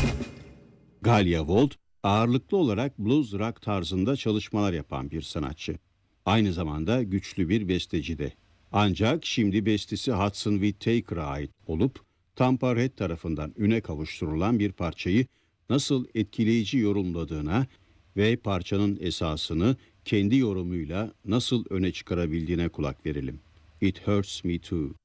Galia Volt, ağırlıklı olarak blues rock tarzında çalışmalar yapan bir sanatçı. Aynı zamanda güçlü bir besteci de. Ancak şimdi bestesi Hudson Whittaker'a ait olup Tampa Red tarafından üne kavuşturulan bir parçayı nasıl etkileyici yorumladığına ve parçanın esasını kendi yorumuyla nasıl öne çıkarabildiğine kulak verelim. It Hurts Me Too.